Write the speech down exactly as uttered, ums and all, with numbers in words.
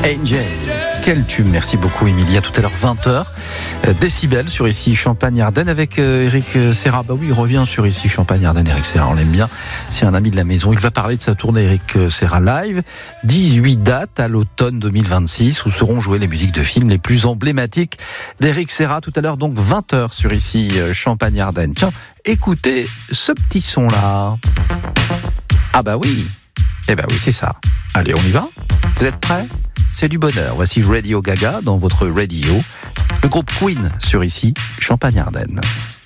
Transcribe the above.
Angel, quel tube, merci beaucoup Emilia. Tout à l'heure vingt heures, euh, Décibel sur ici Champagne-Ardenne avec euh, Eric Serra. Bah oui, il revient sur ici Champagne-Ardenne, Eric Serra, on l'aime bien, c'est un ami de la maison. Il va parler de sa tournée Eric Serra Live, dix-huit dates à l'automne deux mille vingt-six où seront jouées les musiques de films les plus emblématiques d'Eric Serra. Tout à l'heure donc vingt heures sur ici euh, Champagne-Ardenne. Tiens, écoutez ce petit son là. Ah bah oui, eh bah oui c'est ça. Allez, on y va? Vous êtes prêts? C'est du bonheur. Voici Radio Gaga dans votre radio. Le groupe Queen sur ici, Champagne-Ardenne.